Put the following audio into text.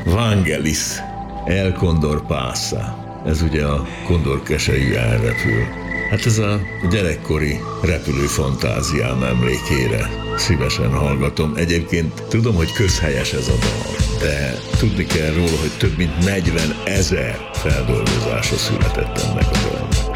Vangelis, El Condor passa. Ez ugye a kondor keselyű elrepül. Hát ez a gyerekkori repülő fantáziám emlékére szívesen hallgatom. Egyébként tudom, hogy közhelyes ez a dal, de tudni kell róla, hogy több mint 40 000 feldolgozása született ennek a dalnak.